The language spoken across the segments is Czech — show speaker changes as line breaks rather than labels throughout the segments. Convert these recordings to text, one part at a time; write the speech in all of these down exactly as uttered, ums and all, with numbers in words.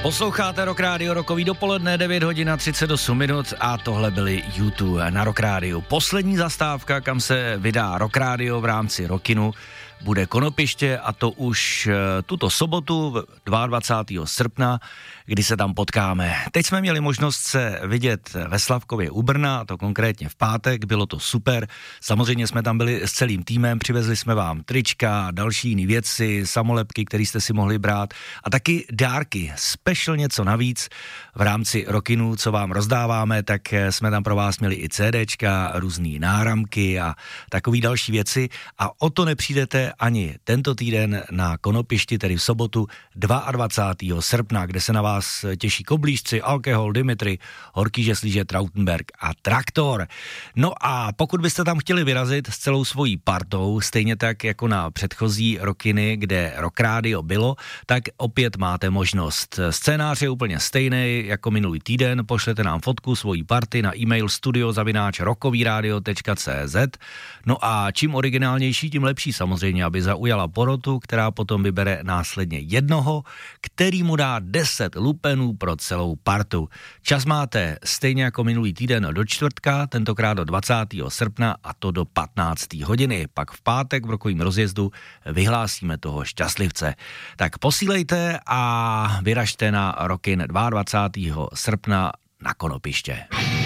Posloucháte Rock Radio, rokový dopoledne, devět hodin a třicet osm minut a tohle byly YouTube na Rock Radio. Poslední zastávka, kam se vydá Rock Radio v rámci Rockinu, bude Konopiště a to už tuto sobotu dvacátého druhého srpna, kdy se tam potkáme. Teď jsme měli možnost se vidět ve Slavkově u Brna, a to konkrétně v pátek, bylo to super. Samozřejmě jsme tam byli s celým týmem, přivezli jsme vám trička, další jiné věci, samolepky, které jste si mohli brát a taky dárky, special něco navíc v rámci Rockinu, co vám rozdáváme, tak jsme tam pro vás měli i CDčka, různý náramky a takový další věci a o to nepřijdete ani tento týden na Konopišti, tedy v sobotu dvacátého druhého srpna, kde se na vás těší Koblížci, Alkohol, Dimitri, Horký žeslíže, Trautenberg a Traktor. No a pokud byste tam chtěli vyrazit s celou svojí partou, stejně tak jako na předchozí Rockiny, kde Rock Radio bylo, tak opět máte možnost. Scénář je úplně stejný jako minulý týden, pošlete nám fotku svojí party na e-mail studio zavináč rockovyradio tečka cé zet. No a čím originálnější, tím lepší samozřejmě, aby zaujala porotu, která potom vybere následně jednoho, který mu dá deset lupenů pro celou partu. Čas máte stejně jako minulý týden do čtvrtka, tentokrát do dvacátého srpna a to do patnácté hodiny. Pak v pátek v rokovým rozjezdu vyhlásíme toho šťastlivce. Tak posílejte a vyražte na Rockin dvacátého druhého srpna na Konopiště.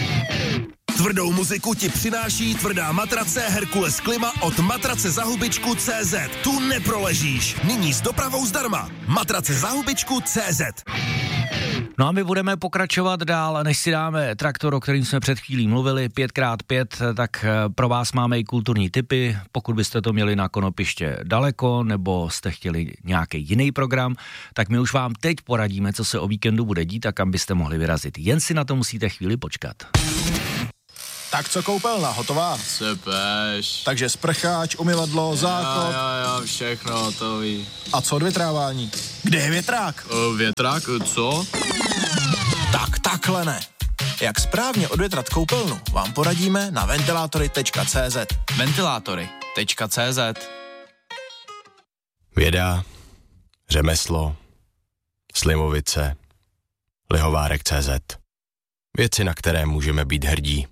Tvrdou muziku ti přináší tvrdá matrace Herkules Klima od matrace za hubičku tečka cé zet. Tu neproležíš. Nyní s dopravou zdarma. Matrace za hubičku tečka cé zet.
No a my budeme pokračovat dál, než si dáme Traktor, o kterým jsme před chvílí mluvili, pět krát pět, tak pro vás máme i kulturní tipy, pokud byste to měli na Konopiště daleko, nebo jste chtěli nějaký jiný program, tak my už vám teď poradíme, co se o víkendu bude dít a kam byste mohli vyrazit. Jen si na to musíte chvíli počkat.
Tak co koupelna, hotová?
Sepeš.
Takže sprcháč, umyvadlo, záchod.
Jo, jo, jo, všechno hotový.
A co odvětrávání? Kde je větrák?
O, větrák, co?
Tak takhle ne. Jak správně odvětrat koupelnu, vám poradíme na ventilátory tečka cé zet.
Ventilátory tečka cé zet.
Věda, řemeslo, Slimovice, Lihovárek tečka cé zet. Věci, na které můžeme být hrdí.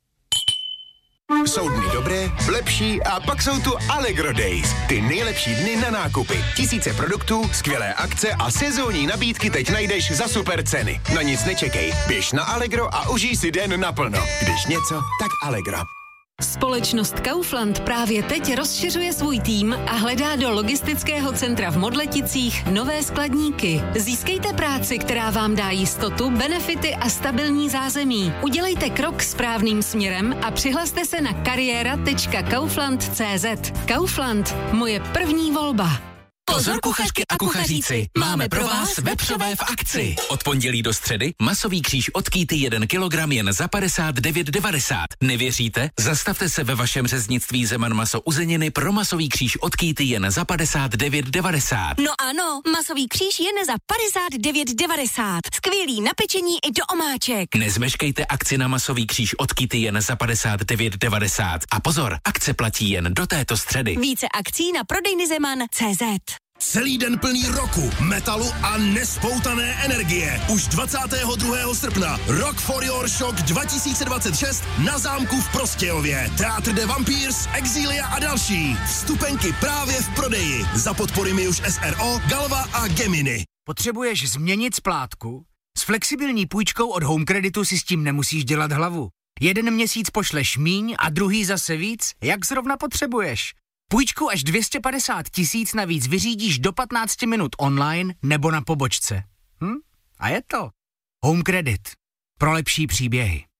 Jsou dny dobré, lepší a pak jsou tu Allegro Days. Ty nejlepší dny na nákupy. Tisíce produktů, skvělé akce a sezónní nabídky teď najdeš za super ceny. Na nic nečekej, běž na Allegro a užij si den naplno. Když něco, tak Allegro.
Společnost Kaufland právě teď rozšiřuje svůj tým a hledá do logistického centra v Modleticích nové skladníky. Získejte práci, která vám dá jistotu, benefity a stabilní zázemí. Udělejte krok správným směrem a přihlaste se na kariéra tečka kaufland tečka cé zet. Kaufland, moje první volba.
Pozor kuchařky a kuchaříci, máme pro vás vepřové v akci. Od pondělí do středy masový kříž od Kýty jeden kilogram jen za padesát devět devadesát. Nevěříte? Zastavte se ve vašem řeznictví Zeman maso uzeniny pro masový kříž od Kýty jen za padesát devět devadesát.
No ano, masový kříž jen za padesát devět devadesát. Skvělý na pečení i do omáček.
Nezmeškejte akci na masový kříž od Kýty jen za padesát devět devadesát. A pozor, akce platí jen do této středy.
Více akcí na prodejny Zeman tečka cé zet.
Celý den plný roku, metalu a nespoutané energie. Už dvacátého druhého srpna Rock for Your Shock dva tisíce dvacet šest na zámku v Prostějově. Teatr de Vampírs, Exilia a další. Vstupenky právě v prodeji. Za podpory Miuš es er o, Galva a Gemini.
Potřebuješ změnit splátku? S flexibilní půjčkou od Home Creditu si s tím nemusíš dělat hlavu. Jeden měsíc pošleš míň a druhý zase víc, jak zrovna potřebuješ. Půjčku až dvě stě padesát tisíc navíc vyřídíš do patnácti minut online nebo na pobočce. Hm? A je to. Home Credit. Pro lepší příběhy.